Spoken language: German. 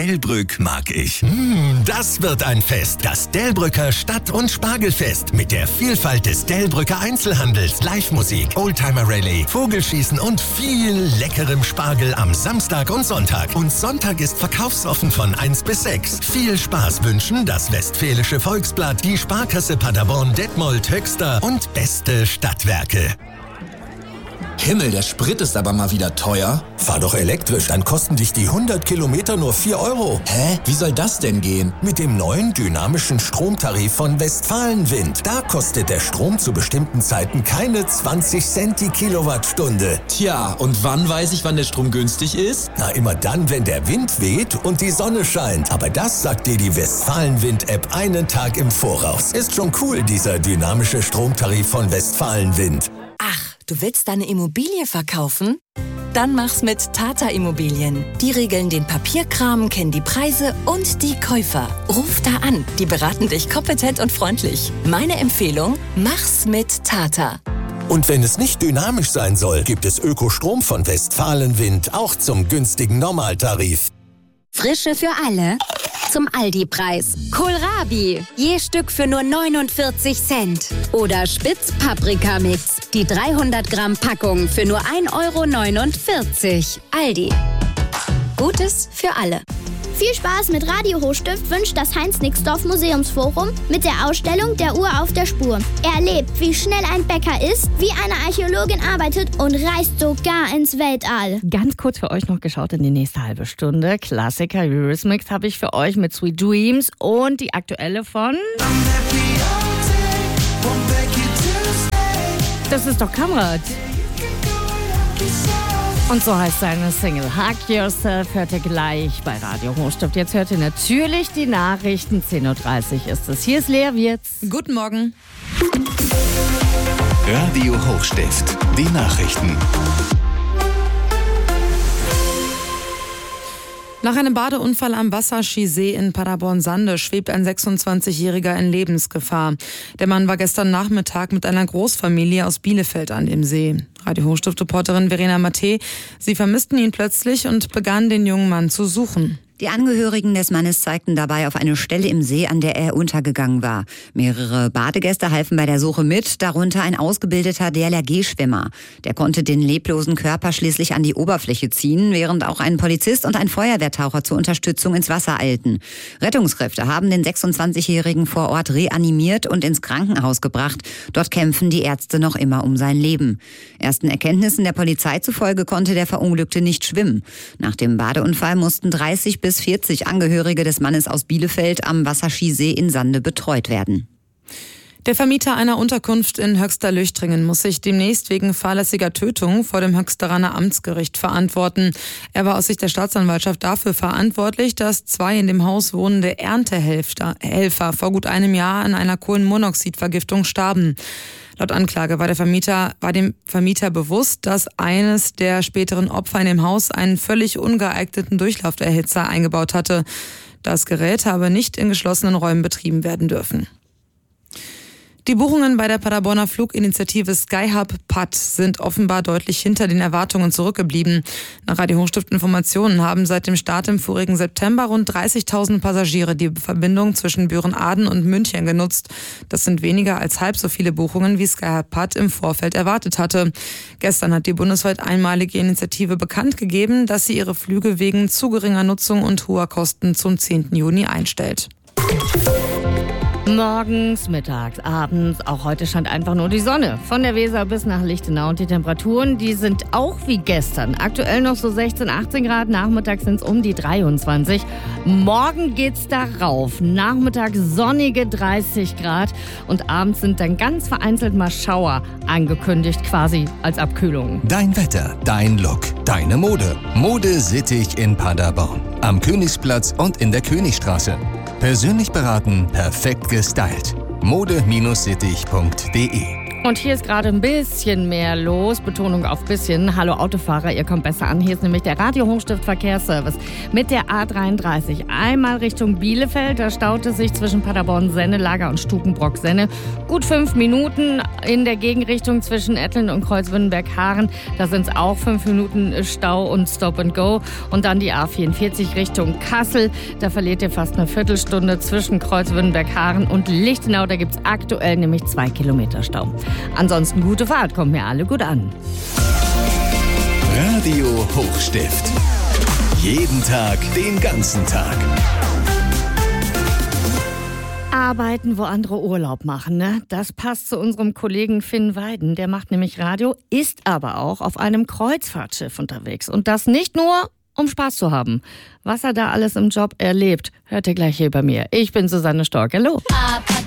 Delbrück mag ich. Das wird ein Fest. Das Delbrücker Stadt- und Spargelfest mit der Vielfalt des Delbrücker Einzelhandels, Live-Musik, Oldtimer-Rallye, Vogelschießen und viel leckerem Spargel am Samstag und Sonntag. Und Sonntag ist verkaufsoffen von 1 bis 6. Viel Spaß wünschen das Westfälische Volksblatt, die Sparkasse Paderborn, Detmold, Höxter und Beste Stadtwerke. Himmel, der Sprit ist aber mal wieder teuer. Fahr doch elektrisch, dann kosten dich die 100 Kilometer nur 4 Euro. Hä? Wie soll das denn gehen? Mit dem neuen dynamischen Stromtarif von Westfalenwind. Da kostet der Strom zu bestimmten Zeiten keine 20 Cent die Kilowattstunde. Tja, und wann weiß ich, wann der Strom günstig ist? Na, immer dann, wenn der Wind weht und die Sonne scheint. Aber das sagt dir die Westfalenwind-App einen Tag im Voraus. Ist schon cool, dieser dynamische Stromtarif von Westfalenwind. Ach, du willst deine Immobilie verkaufen? Dann mach's mit Tata Immobilien. Die regeln den Papierkram, kennen die Preise und die Käufer. Ruf da an, die beraten dich kompetent und freundlich. Meine Empfehlung, mach's mit Tata. Und wenn es nicht dynamisch sein soll, gibt es Ökostrom von Westfalenwind auch zum günstigen Normaltarif. Frische für alle zum Aldi-Preis. Kohlrabi, je Stück für nur 49 Cent. Oder Spitz-Paprika-Mix, die 300 Gramm Packung für nur 1,49 €. Aldi. Gutes für alle. Viel Spaß mit Radio Hochstift wünscht das Heinz-Nixdorf Museumsforum mit der Ausstellung Der Uhr auf der Spur. Erlebt, wie schnell ein Bäcker ist, wie eine Archäologin arbeitet und reist sogar ins Weltall. Ganz kurz für euch noch geschaut in die nächste halbe Stunde. Klassiker Eurythmics habe ich für euch mit Sweet Dreams und die aktuelle von... Das ist doch Kamrat. Und so heißt seine Single Hug Yourself, hört ihr gleich bei Radio Hochstift. Jetzt hört ihr natürlich die Nachrichten. 10:30 Uhr ist es. Hier ist Lea Wirtz. Guten Morgen. Radio Hochstift, die Nachrichten. Nach einem Badeunfall am Wasserskisee in Paderborn-Sande schwebt ein 26-Jähriger in Lebensgefahr. Der Mann war gestern Nachmittag mit einer Großfamilie aus Bielefeld an dem See. Radio Hochstift-Reporterin Verena Matte, sie vermissten ihn plötzlich und begannen, den jungen Mann zu suchen. Die Angehörigen des Mannes zeigten dabei auf eine Stelle im See, an der er untergegangen war. Mehrere Badegäste halfen bei der Suche mit, darunter ein ausgebildeter DLRG-Schwimmer. Der konnte den leblosen Körper schließlich an die Oberfläche ziehen, während auch ein Polizist und ein Feuerwehrtaucher zur Unterstützung ins Wasser eilten. Rettungskräfte haben den 26-Jährigen vor Ort reanimiert und ins Krankenhaus gebracht. Dort kämpfen die Ärzte noch immer um sein Leben. Ersten Erkenntnissen der Polizei zufolge konnte der Verunglückte nicht schwimmen. Nach dem Badeunfall mussten 30 bis 40 Angehörige des Mannes aus Bielefeld am Wasserskisee in Sande betreut werden. Der Vermieter einer Unterkunft in Höxter-Lüchtringen muss sich demnächst wegen fahrlässiger Tötung vor dem Höxteraner Amtsgericht verantworten. Er war aus Sicht der Staatsanwaltschaft dafür verantwortlich, dass 2 in dem Haus wohnende Erntehelfer vor gut einem Jahr an einer Kohlenmonoxidvergiftung starben. Laut Anklage war dem Vermieter bewusst, dass eines der späteren Opfer in dem Haus einen völlig ungeeigneten Durchlauferhitzer eingebaut hatte. Das Gerät habe nicht in geschlossenen Räumen betrieben werden dürfen. Die Buchungen bei der Paderborner Fluginitiative Skyhub PAD sind offenbar deutlich hinter den Erwartungen zurückgeblieben. Nach Radio Hochstift Informationen haben seit dem Start im vorigen September rund 30.000 Passagiere die Verbindung zwischen Büren-Aden und München genutzt. Das sind weniger als halb so viele Buchungen, wie Skyhub PAD im Vorfeld erwartet hatte. Gestern hat die bundesweit einmalige Initiative bekannt gegeben, dass sie ihre Flüge wegen zu geringer Nutzung und hoher Kosten zum 10. Juni einstellt. Morgens, mittags, abends, auch heute scheint einfach nur die Sonne. Von der Weser bis nach Lichtenau und die Temperaturen, die sind auch wie gestern. Aktuell noch so 16, 18 Grad, nachmittags sind es um die 23. Morgen geht's da rauf. Nachmittag sonnige 30 Grad und abends sind dann ganz vereinzelt mal Schauer angekündigt, quasi als Abkühlung. Dein Wetter, dein Look, deine Mode. Mode Sittich in Paderborn. Am Königsplatz und in der Königstraße. Persönlich beraten, perfekt gestylt. mode-sittich.de Und hier ist gerade ein bisschen mehr los. Betonung auf bisschen. Hallo Autofahrer, ihr kommt besser an. Hier ist nämlich der Radio-Hochstift Verkehrsservice mit der A33. Einmal Richtung Bielefeld. Da staute sich zwischen Paderborn-Sennelager und Stukenbrock-Senne gut 5 Minuten. In der Gegenrichtung zwischen Etteln und Kreuzwindenberg-Haaren. Da sind es auch 5 Minuten Stau und Stop and Go. Und dann die A44 Richtung Kassel. Da verliert ihr fast eine Viertelstunde zwischen Kreuzwindenberg-Haaren und Lichtenau. Da gibt es aktuell nämlich 2 Kilometer Stau. Ansonsten gute Fahrt, kommt mir alle gut an. Radio Hochstift. Jeden Tag, den ganzen Tag. Arbeiten, wo andere Urlaub machen, ne? Das passt zu unserem Kollegen Finn Weiden. Der macht nämlich Radio, ist aber auch auf einem Kreuzfahrtschiff unterwegs. Und das nicht nur, um Spaß zu haben. Was er da alles im Job erlebt, hört ihr gleich hier bei mir. Ich bin Susanne Stork. Hallo.